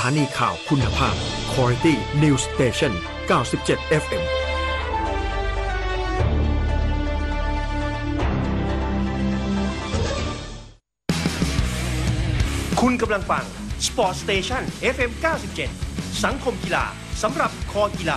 านีข่าวคุณภาพ Quality News Station 97 FM คุณกำลังฟัง Sport Station FM 97 สังคมกีฬาสำหรับคอกีฬา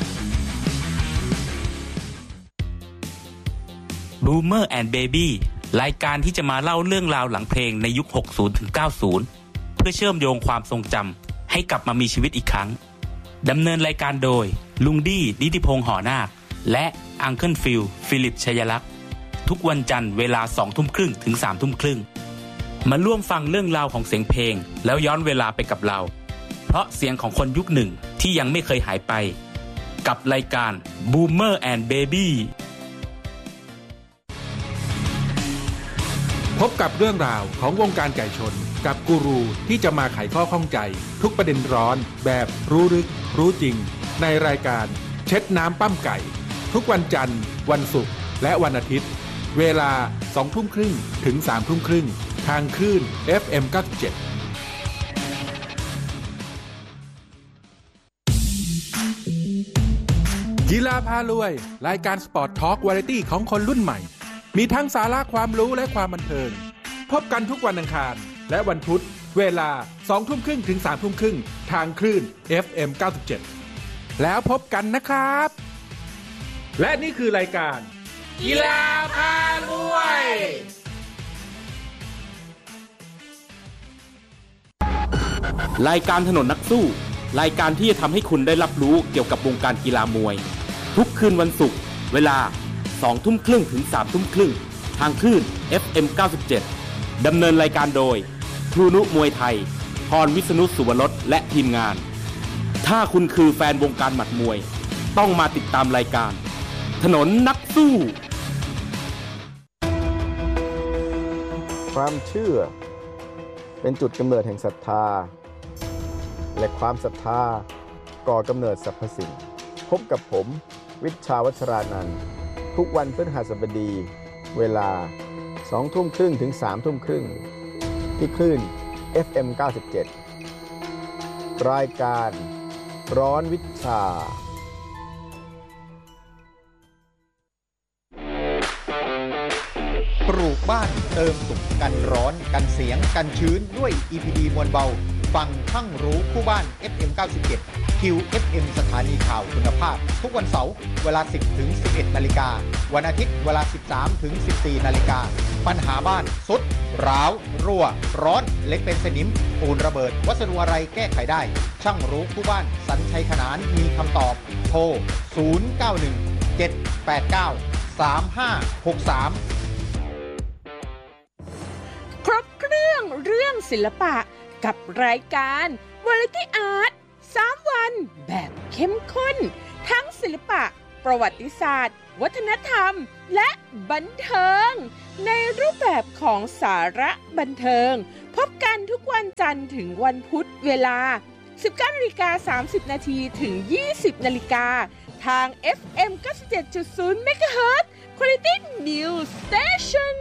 Boomer and Baby รายการที่จะมาเล่าเรื่องราวหลังเพลงในยุค 60 ถึง 90 เพื่อเชื่อมโยงความทรงจำให้กลับมามีชีวิตอีกครั้งดำเนินรายการโดยลุงดี้นิติพงษ์หอนาคและอังเคิลฟิลฟิลิปชัยลักษณ์ทุกวันจันทร์เวลา 20:30 ถึง 21:30 มาร่วมฟังเรื่องราวของเสียงเพลงแล้วย้อนเวลาไปกับเราเพราะเสียงของคนยุคหนึ่งที่ยังไม่เคยหายไปกับรายการ Boomer and Baby พบกับเรื่องราวของวงการไก่ชนกับกูรูที่จะมาไขข้อข้องใจทุกประเด็นร้อนแบบรู้ลึกรู้จริงในรายการเช็ดน้ำปั้มไก่ทุกวันจันทร์วันศุกร์และวันอาทิตย์เวลา 20:30 ถึง 3:30 ทางคลื่น FM 97กีฬาพารวยรายการสปอร์ตทอล์กวาไรตี้ของคนรุ่นใหม่มีทั้งสาระความรู้และความบันเทิงพบกันทุกวันอังคารและวันพุธเวลา 20:30 ถึง 3:30 ทางคลื่น FM 97แล้วพบกันนะครับและนี่คือรายการกีฬาพารวยรายการถนนนักสู้รายการที่จะทำให้คุณได้รับรู้เกี่ยวกับวงการกีฬามวยทุกคืนวันศุกร์เวลา 20:30 ถึง 3:30 ทางคลื่น FM 97ดำเนินรายการโดยครูนุมวยไทยพรวิษณุสุวรสและทีมงานถ้าคุณคือแฟนวงการหมัดมวยต้องมาติดตามรายการถนนนักสู้ความเชื่อเป็นจุดกำเนิดแห่งศรัทธาและความศรัทธาก่อกำเนิดสรรพสิ่งพบกับผมวิชชาวัชรานันท์ทุกวันพฤหัสบดีเวลา 20:30 ถึง 3:30 ที่คลื่น FM 97รายการร้อนวิชาปลูกบ้านเติมสุขกันร้อนกันเสียงกันชื้นด้วย EPD มวลเบาฟังทั้งรู้คู่บ้าน FM 97 QFM สถานีข่าวคุณภาพทุกวันเสาร์เวลา 10 ถึง 11 นาฬิกาวันอาทิตย์เวลา 13 ถึง 14 นาฬิกาปัญหาบ้านสุดร้าวรั่วร้อนเล็กเป็นสนิมปูนระเบิดวัสดุอะไรแก้ไขได้ช่างรู้คู่บ้านสัญชัยขนานมีคำตอบโทร 091 789 3563 ครบเครื่องเรื่องศิลปะกับรายการ Variety Art 3 วันแบบเข้มข้นทั้งศิลปะประวัติศาสตร์วัฒนธรรมและบันเทิงในรูปแบบของสาระบันเทิงพบกันทุกวันจันทร์ถึงวันพุธเวลา 19:30 นาทีถึง 20 นาฬิกาทาง FM 97.0 MHz Quality News Station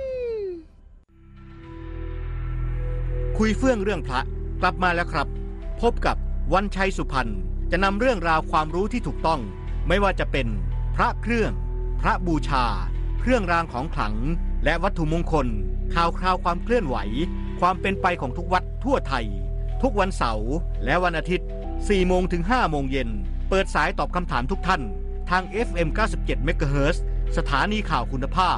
คุยเฟื่องเรื่องพระกลับมาแล้วครับพบกับวันชัยสุพรรณจะนำเรื่องราวความรู้ที่ถูกต้องไม่ว่าจะเป็นพระเครื่องพระบูชาเครื่องรางของขลังและวัตถุมงคลข่าวคราวความเคลื่อนไหวความเป็นไปของทุกวัดทั่วไทยทุกวันเสาร์และวันอาทิตย์ 4 โมงถึง 5 โมงเย็นเปิดสายตอบคำถามทุกท่านทาง FM 97 MHz สถานีข่าวคุณภาพ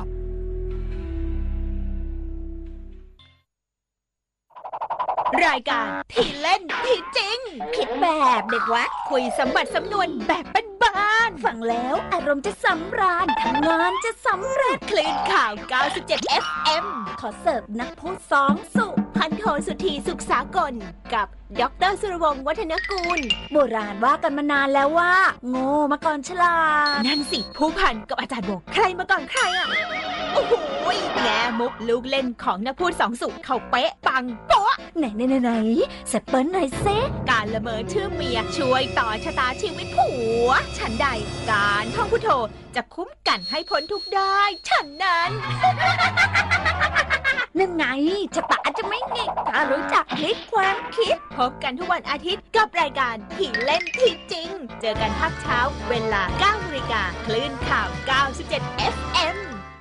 รายการที่เล่นที่จริงคิดแบบเด็กวัดคุยสมบัติสำนวนแบบบ้านๆฟังแล้วอารมณ์จะสำราญทำงานจะสำเร็จคลื่นข่าว 97 FM ขอเสิร์ฟนักพูด2สุพันโทสุธีสุขสากลกับดร.สุรวงศ์วัฒนกูลโบราณว่ากันมานานแล้วว่าโง่มาก่อนฉลาดนั่นสิผู้พันกับอาจารย์บอกใครมาก่อนใครอ่ะโอ้โหแง่มุกลูกเล่นของนักพูด2สุเขาเป๊ะปังโป๊ะไหนเสร็จเปิ้ลหน่อยเซการละเมอชื่อเมียช่วยต่อชะตาชีวิตผัวฉันใดการท่องพุทโธจะคุ้มกันให้พ้นทุกได้ฉันนั้นนั่นไงจะตาจะไม่เง่งถ้ารู้จักพลิกความคิดพบกันทุกวันอาทิตย์กับรายการที่เล่นที่จริงเจอกันภาคเช้าเวลา 9 นาฬิกาคลื่นข่าว 97 FM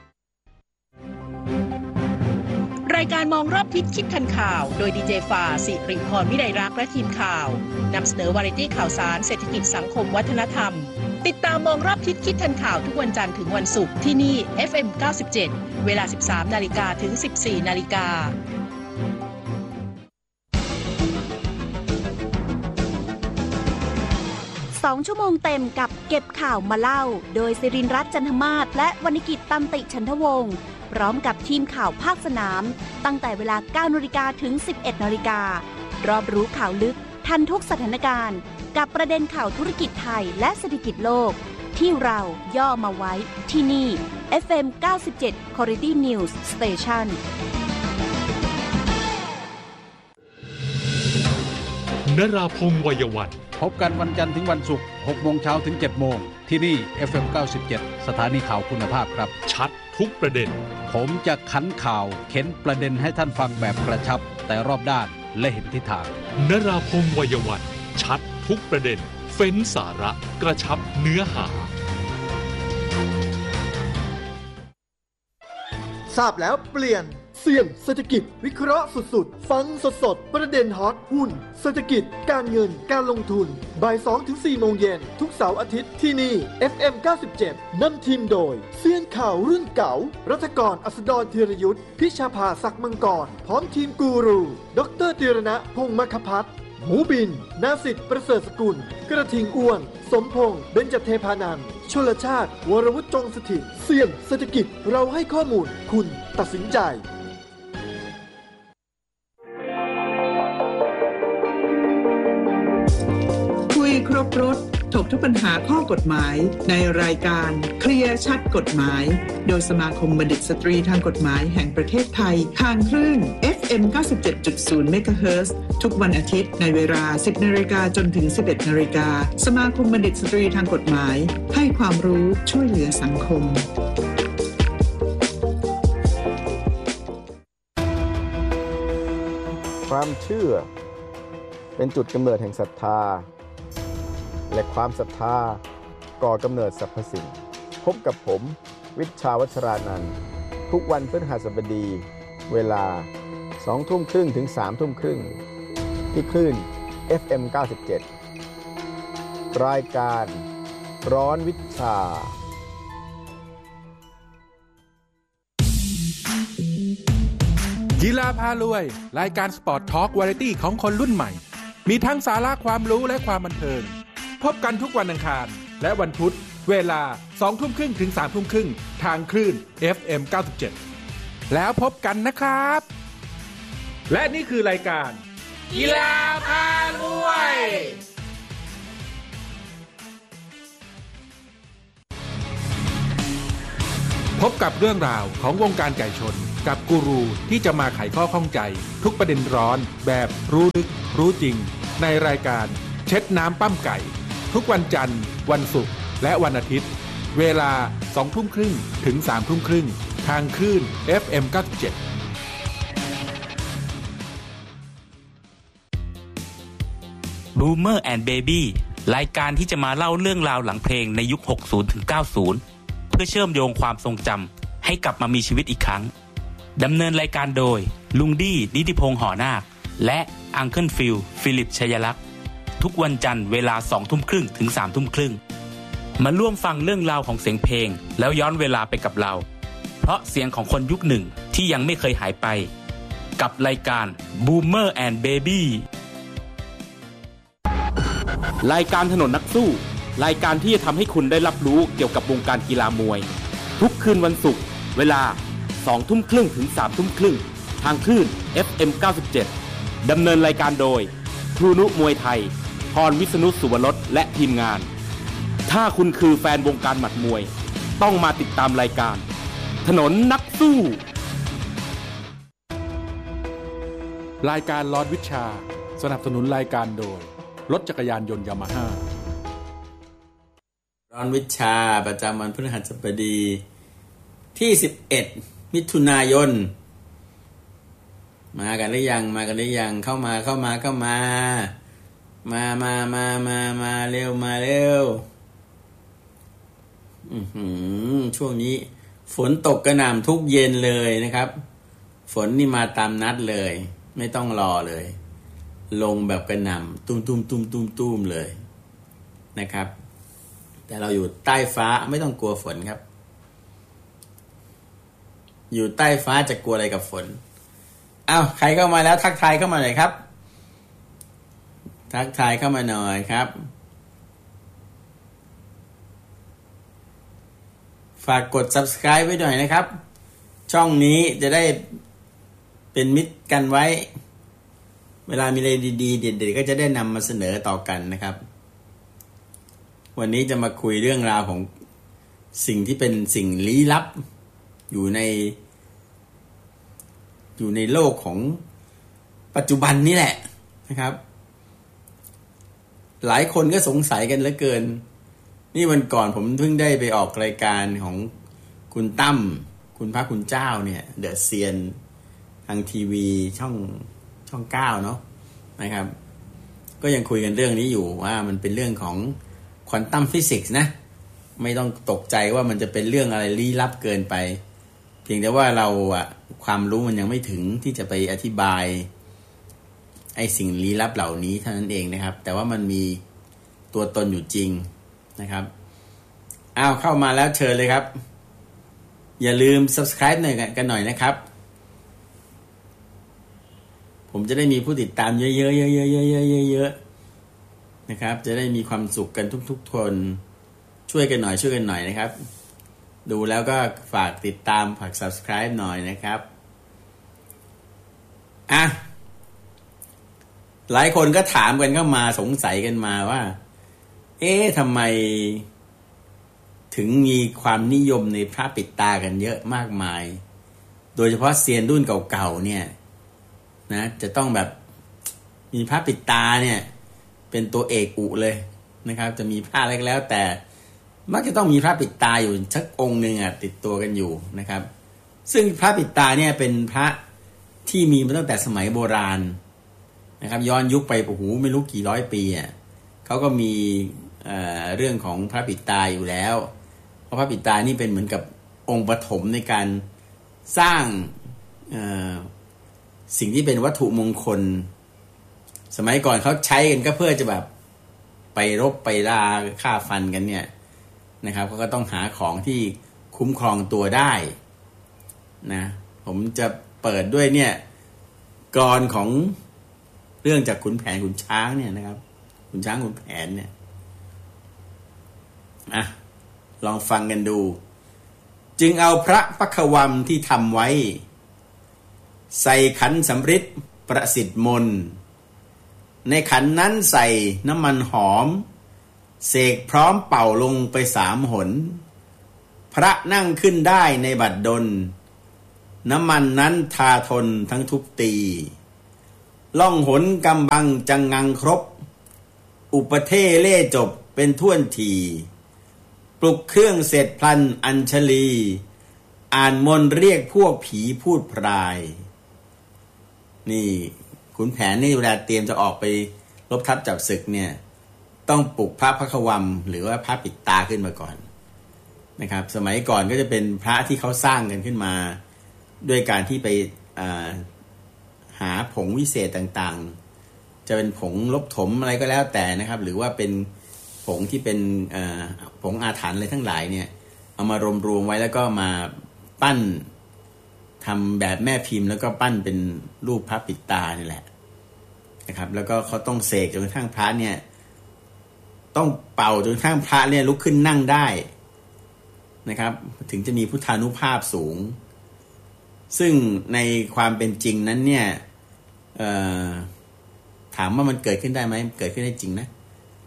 รายการมองรอบทิศคิดทันข่าวโดยดีเจฝ่าสิริพรวิไลรักษ์และทีมข่าวนำเสนอวาไรตี้ข่าวสารเศรษฐกิจสังคมวัฒนธรรมติดตามมองรอบทิศคิดทันข่าวทุกวันจันทร์ถึงวันศุกร์ที่นี่ FM 97 เวลา 13 นาฬิกาถึง 14 นาฬิกา 2 ชั่วโมงเต็มกับเก็บข่าวมาเล่าโดยศิรินทร์รัตน์จันทมาศและวรรณกิจตันติฉันทวงศ์พร้อมกับทีมข่าวภาคสนามตั้งแต่เวลา 9 นาฬิกาถึง 11 นาฬิการอบรู้ข่าวลึกทันทุกสถานการณ์กับประเด็นข่าวธุรกิจไทยและเศรษฐกิจโลกที่เราย่อมาไว้ที่นี่ FM 97 Quality News Station นราพงษ์วัยวันพบกันวันจันทร์ถึงวันศุกร์ 6 โมงเช้าถึง 7 โมงที่นี่ FM 97 สถานีข่าวคุณภาพครับชัดทุกประเด็นผมจะขันข่าวเข็นประเด็นให้ท่านฟังแบบกระชับแต่รอบด้านและเห็นทิศทางนราพงษ์วัยวันชัดทุกประเด็นเฟ้นสาระกระชับเนื้อหาทราบแล้วเปลี่ยนเสี่ยงเศรษฐกิจวิเคราะห์สุดๆฟังสดๆประเด็นฮอตหุ้นเศรษฐกิจการเงินการลงทุนบ่าย 2-4 โมงเย็นทุกเสาร์อาทิตย์ที่นี่ FM 97นำทีมโดยเซียนข่าวรุ่นเก่ารัฐกรอัสดรธีรยุทธพิชาภาศักดิ์มังกรพร้อมทีมกูรูดร.ธีรณะพงษ์มคภัทรหมูบินนาสิทธิ์ประเสริฐสกุลกระทิงอ้วนสมพงษ์เบญจเทพานันท์ชลชาติวรวุฒิจงสถิตเสี่ยงเศรษฐกิจเราให้ข้อมูลคุณตัดสินใจคุยครบรถถกทุกปัญหาข้อกฎหมายในรายการเคลียร์ชัดกฎหมายโดยสมาคมบัณฑิตสตรีทางกฎหมายแห่งประเทศไทยทางคลื่น FM 97.0 เมกะเฮิรตซ์ทุกวันอาทิตย์ในเวลา 10 นาฬิกาจนถึง 11 นาฬิกาสมาคมบัณฑิตสตรีทางกฎหมายให้ความรู้ช่วยเหลือสังคมความเชื่อเป็นจุดกำเนิดแห่งศรัทธาและความศรัทธาก่อกำเนิดสรรพสิ่งพบกับผมวิชาวัชรานันท์ทุกวันพฤหัสบดีเวลา 20:30 ถึง 3:30 ที่คลื่น FM 97 รายการร้อนวิชากีฬาพารวยรายการสปอร์ตทอล์กวาไรตี้ของคนรุ่นใหม่มีทั้งสาระความรู้และความบันเทิงพบกันทุกวันอังคารและวันพุธเวลา 20:30 ถึง 3:30 ทางคลื่น FM 97 แล้วพบกันนะครับและนี่คือรายการกีฬาพารวยพบกับเรื่องราวของวงการไก่ชนกับกูรูที่จะมาไขข้อข้องใจทุกประเด็นร้อนแบบรู้ลึกรู้จริงในรายการเช็ดน้ำปั้มไก่ทุกวันจันทร์วันศุกร์และวันอาทิตย์เวลา 20:30 ถึง 3:30 ทางคลื่น FM 97 Boomer and Baby รายการที่จะมาเล่าเรื่องราวหลังเพลงในยุค 60 ถึง 90 เพื่อเชื่อมโยงความทรงจำให้กลับมามีชีวิตอีกครั้งดำเนินรายการโดยลุงดี้นิติพงษ์หอนาคและอังเคิลฟิลฟิลิปชัยลักษณ์ทุกวันจันทร์เวลา 20:30 ถึง 3:30 มาร่วมฟังเรื่องราวของเสียงเพลงแล้วย้อนเวลาไปกับเราเพราะเสียงของคนยุคหนึ่งที่ยังไม่เคยหายไปกับรายการ Boomer and Baby รายการถนนนักสู้รายการที่จะทำให้คุณได้รับรู้เกี่ยวกับวงการกีฬามวยทุกคืนวันศุกร์เวลา 20:30 ถึง 3:30 ทางคลื่น FM 97 ดำเนินรายการโดยครูนุมวยไทยพรวิษณุสุวรสและทีมงานถ้าคุณคือแฟนวงการหมัดมวยต้องมาติดตามรายการถนนนักสู้รายการร้อนวิชาสนับสนุนรายการโดยรถจักรยานยนต์ยามาฮ่าร้อนวิชาประจำวันพฤหัสบดีที่11มิถุนายนมากันหรือยังเข้ามาเร็วช่วงนี้ฝนตกกระหน่ำทุกเย็นเลยนะครับฝนนี่มาตามนัดเลยไม่ต้องรอเลยลงแบบกระหน่ำตุ้มเลยนะครับแต่เราอยู่ใต้ฟ้าไม่ต้องกลัวฝนครับอยู่ใต้ฟ้าจะกลัวอะไรกับฝนอ้าวใครเข้ามาแล้วทักทายเข้ามาหน่อยครับทักทายเข้ามาหน่อยครับฝากกด Subscribe ไว้หน่อยนะครับช่องนี้จะได้เป็นมิตรกันไว้เวลามีอะไรดีๆเด็ดๆก็จะได้นำมาเสนอต่อกันนะครับวันนี้จะมาคุยเรื่องราวของสิ่งที่เป็นสิ่งลี้ลับอยู่ในโลกของปัจจุบันนี่แหละนะครับหลายคนก็สงสัยกันเหลือเกินนี่วันก่อนผมเพิ่งได้ไปออกรายการของคุณตั้มคุณพระคุณเจ้าเนี่ยเดอะเซียนทางทีวีช่อง9เนาะนะครับก็ยังคุยกันเรื่องนี้อยู่ว่ามันเป็นเรื่องของควอนตัมฟิสิกส์นะไม่ต้องตกใจว่ามันจะเป็นเรื่องอะไรลี้ลับเกินไปเพียงแต่ว่าเราความรู้มันยังไม่ถึงที่จะไปอธิบายไอ้สิ่งลี้ลับเหล่านี้เท่านั้นเองนะครับแต่ว่ามันมีตัวตนอยู่จริงนะครับเข้ามาแล้วเชิญเลยครับอย่าลืม Subscribe หน่อยกันหน่อยนะครับผมจะได้มีผู้ติดตามเยอะๆนะครับจะได้มีความสุขกันทุกๆคนช่วยกันหน่อยนะครับดูแล้วก็ฝากติดตามฝาก Subscribe หน่อยนะครับหลายคนก็ถามกันเข้ามาสงสัยกันมาว่าทำไมถึงมีความนิยมในพระปิดตากันเยอะมากมายโดยเฉพาะเซียนรุ่นเก่าๆเนี่ยนะจะต้องแบบมีพระปิดตาเนี่ยเป็นตัวเอกอุเลยนะครับจะมีพระอะไรก็แล้วแต่มักจะต้องมีพระปิดตาอยู่สักองค์นึงติดตัวกันอยู่นะครับซึ่งพระปิดตาเนี่ยเป็นพระที่มีมาตั้งแต่สมัยโบราณนะครับย้อนยุคไปไม่รู้กี่ร้อยปีเขาก็มีเรื่องของพระปิดตาอยู่แล้วเพราะพระปิดตานี่เป็นเหมือนกับองค์ปฐมในการสร้างสิ่งที่เป็นวัตถุมงคลสมัยก่อนเขาใช้กันก็เพื่อจะแบบไปรบไปล่าฆ่าฟันกันเนี่ยนะครับเขาก็ต้องหาของที่คุ้มครองตัวได้นะผมจะเปิดด้วยเนี่ยกลอนของเรื่องจากขุนแผนขุนช้างเนี่ยนะครับขุนช้างขุนแผนเนี่ยลองฟังกันดูจึงเอาพระปัควัมที่ทำไว้ใส่ขันสำริดประสิทธิ์มนต์ในขันนั้นใส่น้ำมันหอมเสกพร้อมเป่าลงไป3 หนพระนั่งขึ้นได้ในบัดดลน้ำมันนั้นทาทนทั้งทุบตีล่องหนกำบังจังงังครบอุปเทเล่จบเป็นท่วนทีปลุกเครื่องเสร็จพลันอัญชลีอ่านมนต์เรียกพวกผีพูดพรายนี่ขุนแผนนี่เวลาเตรียมจะออกไปรบทัพจับศึกเนี่ยต้องปลุกพระพักวัมหรือว่าพระปิดตาขึ้นมาก่อนนะครับสมัยก่อนก็จะเป็นพระที่เขาสร้างกันขึ้นมาด้วยการที่ไปหาผงวิเศษต่างๆจะเป็นผงลบถมอะไรก็แล้วแต่นะครับหรือว่าเป็นผงที่เป็นผงอาถรรพ์อะไรทั้งหลายเนี่ยเอามารวมไว้แล้วก็มาปั้นทำแบบแม่พิมพ์แล้วก็ปั้นเป็นรูปพระปิดตานี่แหละนะครับแล้วก็เขาต้องเสกจนกระทั่งพระเนี่ยต้องเป่าจนกระทั่งพระเนี่ยลุกขึ้นนั่งได้นะครับถึงจะมีพุทธานุภาพสูงซึ่งในความเป็นจริงนั้นเนี่ยถามว่ามันเกิดขึ้นได้ไหมเกิดขึ้นได้จริงนะ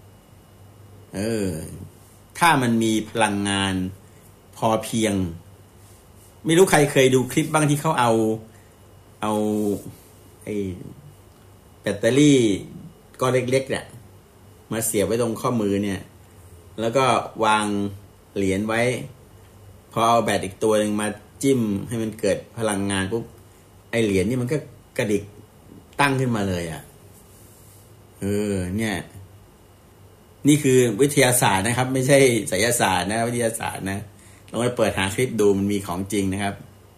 ถ้ามันมีพลังงานพอเพียงไม่รู้ใครเคยดูคลิปบ้างที่เขาเอาไอ้แบตเตอรี่ก้อนเล็กๆเนี่ยมาเสียบไว้ตรงข้อมือเนี่ยแล้วก็วางเหรียญไว้พอเอาแบตอีกตัวนึงมาจิ้มให้มันเกิดพลังงานปุ๊บไอ้เหรียญนี่มันก็กระดิกตั้งขึ้นมาเลยอ่ะเนี่ยนี่คือวิทยาศาสตร์นะครับไม่ใช่ไสยศาสตร์นะวิทยาศาสตร์นะลองไปเปิดหาคลิปดูมันมีของจริงนะครับ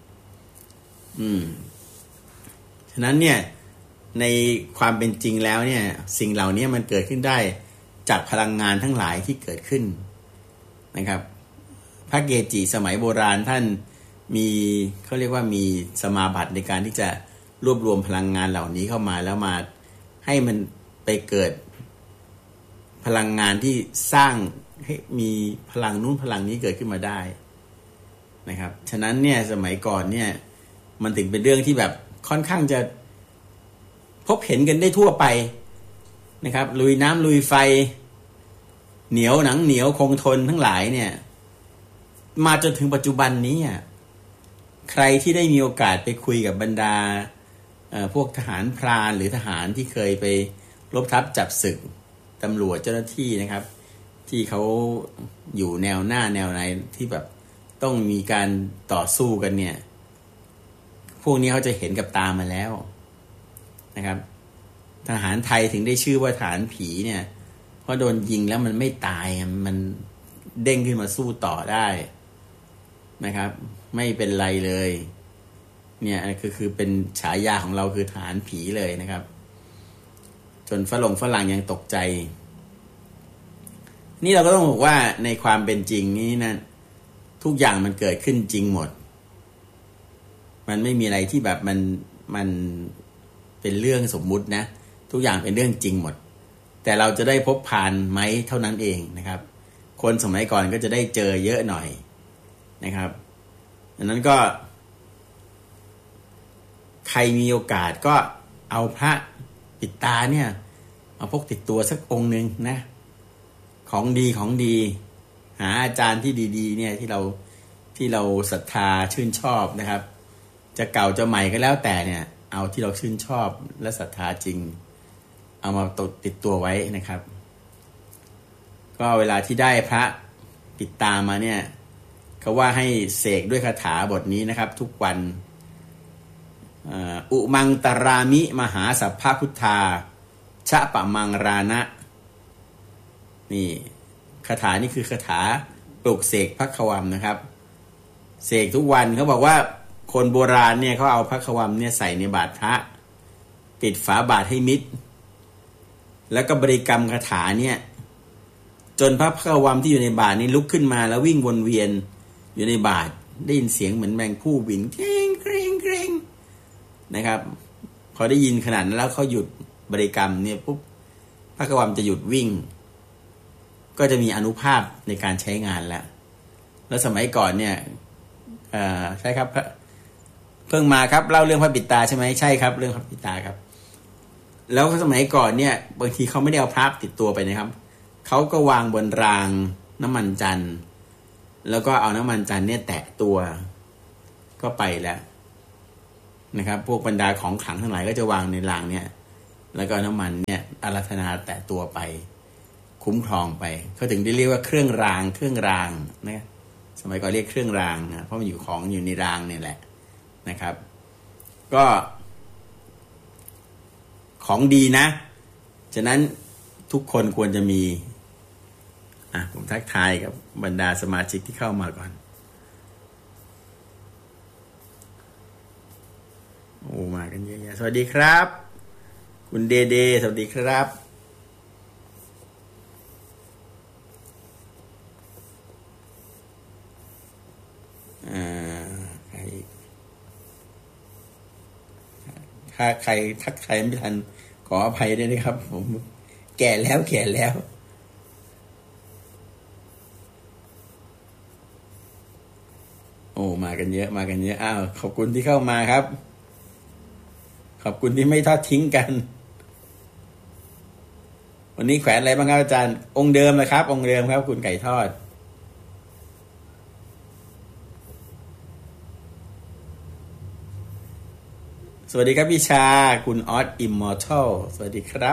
ฉะนั้นเนี่ยในความเป็นจริงแล้วเนี่ยสิ่งเหล่านี้มันเกิดขึ้นได้จากพลังงานทั้งหลายที่เกิดขึ้นนะครับพระเกจิสมัยโบราณท่านมีเขาเรียกว่ามีสมาบัติในการที่จะรวบรวมพลังงานเหล่านี้เข้ามาแล้วมาให้มันไปเกิดพลังงานที่สร้างให้มีพลังนู้นพลังนี้เกิดขึ้นมาได้นะครับฉะนั้นเนี่ยสมัยก่อนเนี่ยมันถึงเป็นเรื่องที่แบบค่อนข้างจะพบเห็นกันได้ทั่วไปนะครับลุยน้ำลุยไฟเหนียวหนังเหนียวคงทนทั้งหลายเนี่ยมาจนถึงปัจจุบันนี้ใครที่ได้มีโอกาสไปคุยกับบรรดาพวกทหารพรานหรือทหารที่เคยไปรบทัพจับศึกตำรวจเจ้าหน้าที่นะครับที่เขาอยู่แนวหน้าแนวไหนที่แบบต้องมีการต่อสู้กันเนี่ยพวกนี้เขาจะเห็นกับตามาแล้วนะครับทหารไทยถึงได้ชื่อว่าทหารผีเนี่ยเพราะโดนยิงแล้วมันไม่ตายมันเด้งขึ้นมาสู้ต่อได้นะครับไม่เป็นไรเลยเนี่ยคือเป็นฉายาของเราคือทหารผีเลยนะครับจนฝรั่งยังตกใจนี่เราก็ต้องบอกว่าในความเป็นจริงนี้นะทุกอย่างมันเกิดขึ้นจริงหมดมันไม่มีอะไรที่แบบมันเป็นเรื่องสมมุตินะทุกอย่างเป็นเรื่องจริงหมดแต่เราจะได้พบผ่านไหมเท่านั้นเองนะครับคนสมัยก่อนก็จะได้เจอเยอะหน่อยนะครับดังนั้นก็ใครมีโอกาสก็เอาพระปิดตาเนี่ยมาพกติดตัวสักองค์นึงนะของดีหาอาจารย์ที่ดีๆเนี่ยที่เราศรัทธาชื่นชอบนะครับจะเก่าจะใหม่ก็แล้วแต่เนี่ยเอาที่เราชื่นชอบและศรัทธาจริงเอามาติดตัวไว้นะครับก็เวลาที่ได้พระปิดตามาเนี่ยเขาว่าให้เสกด้วยคาถาบทนี้นะครับทุกวันอุมังตรามิมหาสัพพพุทธาชะปะมังรานะนี่คาถานี่คือคาถาปลุกเสกพระขวัมนะครับเสกทุกวันเขาบอกว่าคนโบราณเนี่ยเขาเอาพระขวัมเนี่ยใส่ในบาตรพระปิดฝาบาตรให้มิดแล้วก็บริกรรมคาถาเนี่ยจนพระขวัมที่อยู่ในบาตรนี้ลุกขึ้นมาแล้ววิ่งวนเวียนอยู่ในบาตรได้ยินเสียงเหมือนแมงผู้บินเกรงเกรงเกรงนะครับพอได้ยินขนาดนั้นแล้วเขาหยุดบริกรรมเนี่ยปุ๊บพระขวัมจะหยุดวิ่งก็จะมีอานุภาพในการใช้งานแล้วสมัยก่อนเนี่ยใช่ครับเพิ่งมาครับเล่าเรื่องพระปิดตาใช่ไหมใช่ครับเรื่องพระปิดตาครับแล้วสมัยก่อนเนี่ยบางทีเขาไม่ได้เอาพระติดตัวไปนะครับเขาก็วางบนรางน้ำมันจันทร์แล้วก็เอาน้ำมันจันทร์เนี่ยแตะตัวก็ไปแล้วนะครับพวกบรรดาของขลังทั้งหลายก็จะวางในรางเนี่ยแล้วก็น้ำมันเนี่ยอาราธนาแตะตัวไปคุ้มครองไปเขาถึงได้เรียกว่าเครื่องรางนะสมัยก่อนเรียกเครื่องรางนะเพราะมันอยู่ของอยู่ในรางเนี่ยแหละนะครับก็ของดีนะฉะนั้นทุกคนควรจะมีผมทักทายกับบรรดาสมาชิกที่เข้ามาก่อนโอ้มากันเยอะๆสวัสดีครับคุณเดเดสวัสดีครับถ้าใครทักใครไม่ทันขออภัยด้วยนะครับผมแก่แล้วโอ้มากันเยอะอ้าวขอบคุณที่เข้ามาครับขอบคุณที่ไม่ทอดทิ้งกันวันนี้แขวนอะไรบ้างครับอาจารย์องค์เดิมนะครับองค์เดิมครับคุณไก่ทอดสวัสดีครับพี่ชาคุณออสอิมมอร์ทัลสวัสดีครับ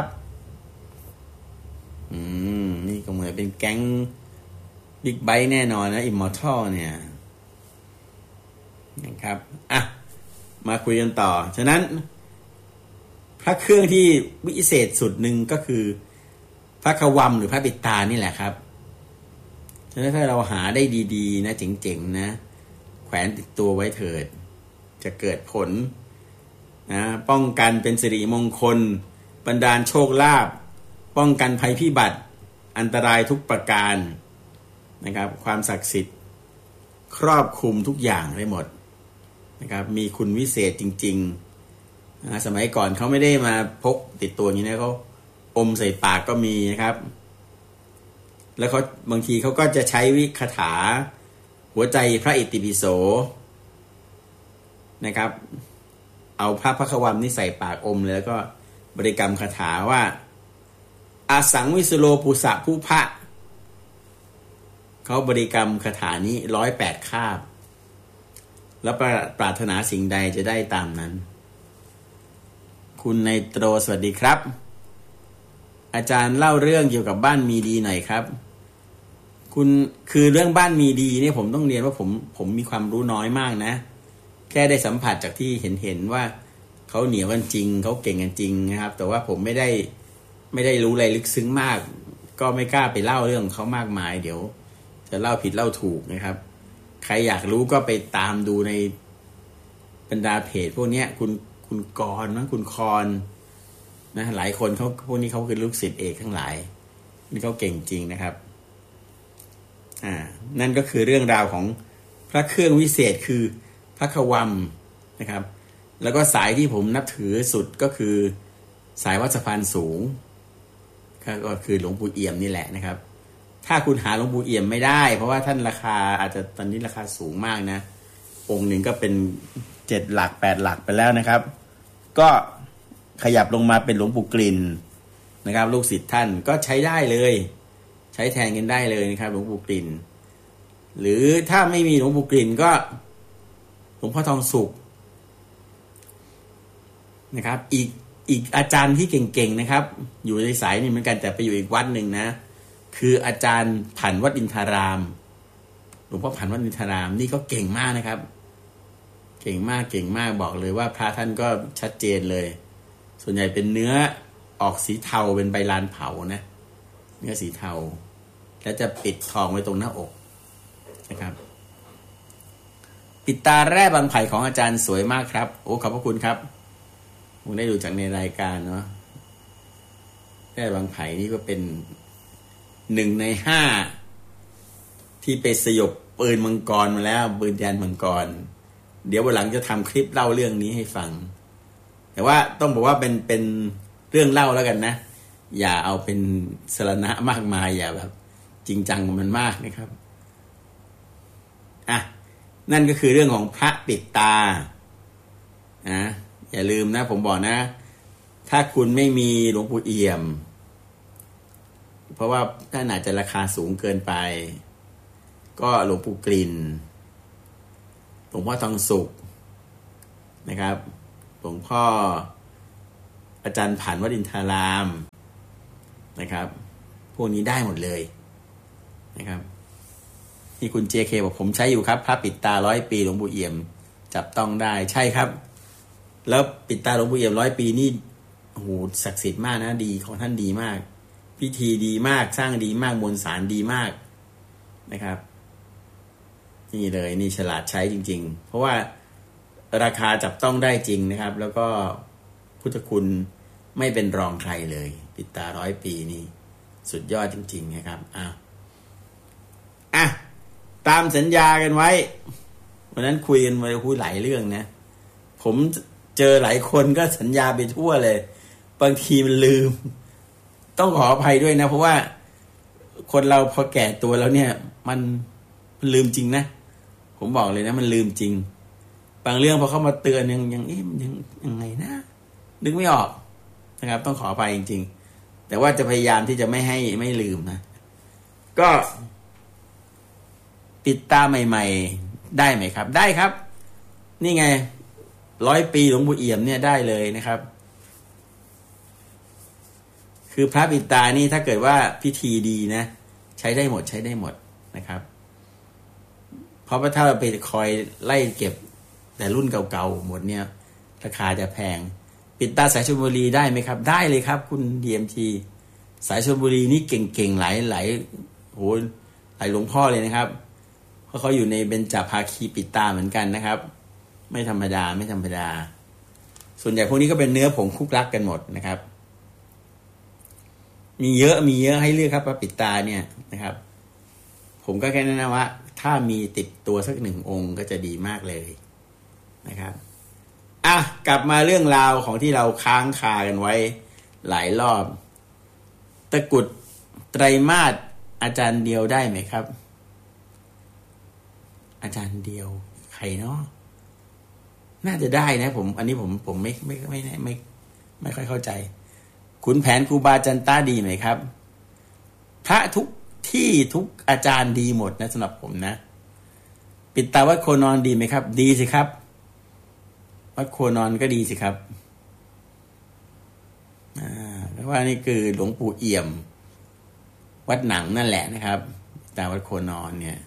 นี่ก็เหมือนเป็นแก๊งบิ๊กไบค์แน่นอนนะอิมมอร์ทัลเนี่ยนะครับมาคุยกันต่อฉะนั้นระเครื่องที่วิเศษสุดหนึ่งก็คือพระขวัมหรือพระปิดตานี่แหละครับฉะนั้นถ้าเราหาได้ดีๆนะเจ๋งๆนะแขวนติดตัวไว้เถิดจะเกิดผลนะป้องกันเป็นสิริมงคลบันดาลโชคลาภป้องกันภัยพิบัติอันตรายทุกประการนะครับความศักดิ์สิทธิ์ครอบคลุมทุกอย่างได้หมดนะครับมีคุณวิเศษจริงๆนะสมัยก่อนเขาไม่ได้มาพกติดตัวอย่างนี้นะเขาอมใส่ปากก็มีนะครับแล้วเขาบางทีเขาก็จะใช้วิคาถาหัวใจพระอิติปิโสนะครับเอาพระขวัมนี่ใส่ปากอมเลยแล้วก็บริกรรมคาถาว่าอาสังวิสโลปุสะผู้พระเขาบริกรรมคาถานี้108 คาบแล้วปรารถนาสิ่งใดจะได้ตามนั้นคุณไนโตรสวัสดีครับอาจารย์เล่าเรื่องเกี่ยวกับบ้านมีดีหน่อยครับคุณคือเรื่องบ้านมีดีเนี่ยผมต้องเรียนว่าผมมีความรู้น้อยมากนะแค่ได้สัมผัสจากที่เห็นว่าเขาเหนียวกันจริงเขาเก่งกันจริงนะครับแต่ว่าผมไม่ได้รู้อะไรลึกซึ้งมากก็ไม่กล้าไปเล่าเรื่องเขามากมายเดี๋ยวจะเล่าผิดเล่าถูกนะครับใครอยากรู้ก็ไปตามดูในบรรดาเพจพวกนี้คุณกรณ์นะคุณคอนนะหลายคนเขาพวกนี้เขาคือลูกศิษย์เอกทั้งหลายนี่เขาเก่งจริงนะครับนั่นก็คือเรื่องราวของพระเครื่องวิเศษคือพระขวัมนะครับแล้วก็สายที่ผมนับถือสุดก็คือสายวัดสะพานสูงก็คือหลวงปู่เอี่ยมนี่แหละนะครับถ้าคุณหาหลวงปู่เอี่ยมไม่ได้เพราะว่าท่านราคาอาจจะตอนนี้ราคาสูงมากนะองค์หนึ่งก็เป็น7 หลัก8 หลักไปแล้วนะครับก็ขยับลงมาเป็นหลวงปู่กลิ่นนะครับลูกศิษย์ท่านก็ใช้ได้เลยใช้แทนกันได้เลยนะครับหลวงปู่กลิ่นหรือถ้าไม่มีหลวงปู่กลิ่นก็หลวงพ่อทองสุขนะครับอีกอาจารย์ที่เก่งๆนะครับอยู่ในสายนี้เหมือนกันแต่ไปอยู่อีกวัดหนึ่งนะคืออาจารย์ผันวัดอินทารามหลวงพ่อผันวัดอินทารามนี่ก็เก่งมากนะครับเก่งมากบอกเลยว่าพระท่านก็ชัดเจนเลยส่วนใหญ่เป็นเนื้อออกสีเทาเป็นใบลานเผานะเนื้อสีเทาแล้วจะปิดทองไว้ตรงหน้าอกนะครับปิดตาแร่บางไผ่ของอาจารย์สวยมากครับโอ้ขอบพระคุณครับผมได้ดูจากในรายการเนาะแร่บางไผ่นี่ก็เป็น1 ใน 5ที่ไปสยบปืนมังกรมาแล้วปืนยันมังกรเดี๋ยววันหลังจะทำคลิปเล่าเรื่องนี้ให้ฟังแต่ว่าต้องบอกว่าเป็นเรื่องเล่าแล้วกันนะอย่าเอาเป็นสรณะมากมายอย่าแบบจริงจังกับมันมากนะครับนั่นก็คือเรื่องของพระปิดตาอย่าลืมนะผมบอกนะถ้าคุณไม่มีหลวงปู่เอี่ยมเพราะว่าท่านอาจจะราคาสูงเกินไปก็หลวงปู่กลิ่นหลวงพ่อทองสุขนะครับหลวงพ่ออาจารย์ผันวัดอินทารามนะครับพวกนี้ได้หมดเลยนะครับที่คุณ JK บอกผมใช้อยู่ครับพระปิดตา100 ปีหลวงปู่เอี่ยมจับต้องได้ใช่ครับแล้วปิดตาหลวงปู่เอี่ยม100 ปีนี่โอ้โหศักดิ์สิทธิ์มากนะดีของท่านดีมากพิธีดีมากสร้างดีมากมวลสารดีมากนะครับนี่เลยนี่ฉลาดใช้จริงๆเพราะว่าราคาจับต้องได้จริงนะครับแล้วก็พุทธคุณไม่เป็นรองใครเลยปิดตา100 ปีนี่สุดยอดจริงๆนะครับตามสัญญากันไว้วันนั้นคุยกันมาหลายเรื่องนะผมเจอหลายคนก็สัญญาไปทั่วเลยบางทีมันลืมต้องขออภัยด้วยนะเพราะว่าคนเราพอแก่ตัวแล้วเนี่ยมันลืมจริงนะผมบอกเลยนะมันลืมจริงบางเรื่องพอเข้ามาเตือนยังไงนะนึกไม่ออกนะครับต้องขออภัยจริงๆแต่ว่าจะพยายามที่จะไม่ลืมนะก็ปิดตาใหม่ๆได้ไหมครับได้ครับนี่ไง100 ปีหลวงปู่เอี่ยมเนี่ยได้เลยนะครับคือพระปิดตานี่ถ้าเกิดว่าพิธีดีนะใช้ได้หมดนะครับเพราะว่าถ้าเราไปคอยไล่เก็บแต่รุ่นเก่าๆหมดเนี่ยราคาจะแพงปิดตาสายชลบุรีได้ไหมครับได้เลยครับคุณ DMT สายชลบุรีนี่เก่งๆหลายโหหลายหลวงพ่อเลยนะครับเพราะเขาอยู่ในเบญจภาคีปิดตาเหมือนกันนะครับไม่ธรรมดาส่วนใหญ่พวกนี้ก็เป็นเนื้อผงคุกลักกันหมดนะครับมีเยอะให้เลือกครับว่าปิดตาเนี่ยนะครับผมก็แค่แนะนำว่าถ้ามีติดตัวสัก1 องค์ก็จะดีมากเลยนะครับกลับมาเรื่องราวของที่เราค้างคากันไว้หลายรอบตะกุดไตรมาสอาจารย์เดียวได้ไหมครับอาจารย์เดียวใครเนาะน่าจะได้นะอันนี้ผมไม่ค่อยเข้าใจขุนแผนครูบาจันต้าดีไหมครับพระทุกที่ทุกอาจารย์ดีหมดนะสำหรับผมนะปิดตาวัดโคนอนดีไหมครับดีสิครับวัดโคนอนก็ดีสิครับเพราะว่านี่คือหลวงปู่เอี่ยมวัดหนังนั่นแหละนะครับตาวัดโคนอนเนี่ย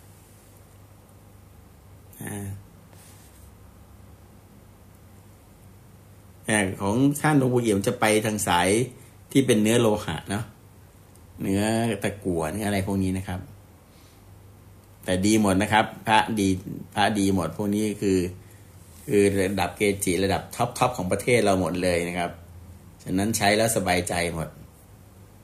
ของท่านหลวงปู่เอี่ยมจะไปทางสายที่เป็นเนื้อโลหะเนาะเนื้อตะกั่วเนื้ออะไรพวกนี้นะครับแต่ดีหมดนะครับพระดีหมดพวกนี้คือระดับเกจิระดับท็อปของประเทศเราหมดเลยนะครับฉะนั้นใช้แล้วสบายใจหมด